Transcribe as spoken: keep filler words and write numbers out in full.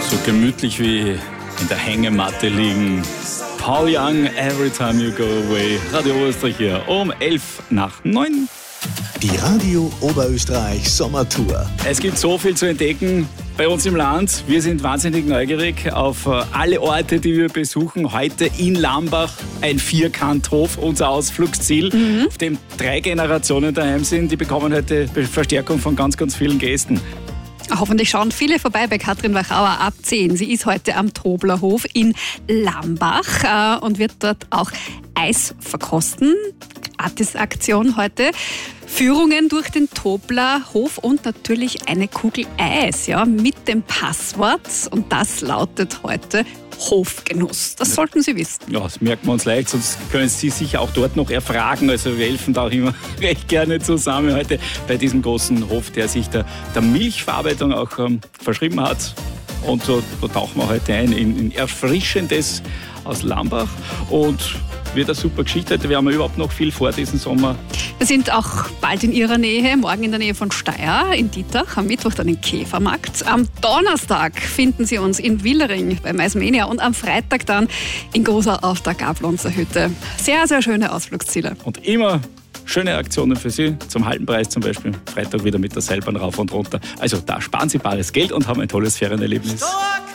So gemütlich wie in der Hängematte liegen. Paul Young, Every Time You Go Away. Radio Oberösterreich hier um elf nach neun. Die Radio Oberösterreich Sommertour. Es gibt so viel zu entdecken bei uns im Land. Wir sind wahnsinnig neugierig auf alle Orte, die wir besuchen. Heute in Lambach, ein Vierkanthof, unser Ausflugsziel, mhm. auf dem drei Generationen daheim sind. Die bekommen heute Verstärkung von ganz, ganz vielen Gästen. Hoffentlich schauen viele vorbei bei Katrin Wachauer ab zehn. Sie ist heute am Toblerhof in Lambach äh, und wird dort auch Eis verkosten. Gratis-Aktion heute. Führungen durch den Toblerhof und natürlich eine Kugel Eis, ja, mit dem Passwort. Und das lautet heute Hofgenuss. Das sollten Sie wissen. Ja, das merken wir uns leicht, sonst können Sie sicher auch dort noch erfragen. Also wir helfen da auch immer recht gerne zusammen heute bei diesem großen Hof, der sich der, der Milchverarbeitung auch ähm, verschrieben hat. Und so, so tauchen wir heute ein in, in Erfrischendes aus Lambach. Und wird eine super Geschichte heute. Wir haben ja überhaupt noch viel vor diesen Sommer. Wir sind auch bald in Ihrer Nähe, morgen in der Nähe von Steyr, in Dietach, am Mittwoch dann im Käfermarkt. Am Donnerstag finden Sie uns in Willering bei Maismania und am Freitag dann in Grosau auf der Gablonzer Hütte. Sehr, sehr schöne Ausflugsziele. Und immer schöne Aktionen für Sie, zum halben Preis zum Beispiel. Freitag wieder mit der Seilbahn rauf und runter. Also da sparen Sie bares Geld und haben ein tolles Ferienerlebnis.